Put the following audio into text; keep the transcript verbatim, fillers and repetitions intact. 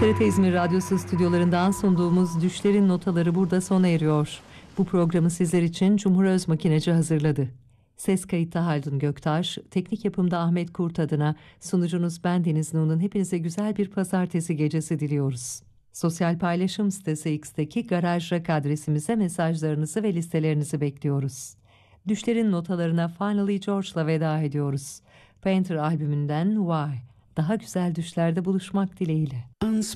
T R T İzmir Radyosu stüdyolarından sunduğumuz Düşlerin Notaları burada sona eriyor. Bu programı sizler için Cumhur Özmakineci hazırladı. Ses kayıtta Haldun Göktaş, teknik yapımda Ahmet Kurt adına sunucunuz ben Deniz Nuh'un hepinize güzel bir pazartesi gecesi diliyoruz. Sosyal paylaşım sitesi X'teki Garaj Rock adresimize mesajlarınızı ve listelerinizi bekliyoruz. Düşlerin notalarına Finally George'la veda ediyoruz. Painter albümünden Why? Daha güzel düşlerde buluşmak dileğiyle.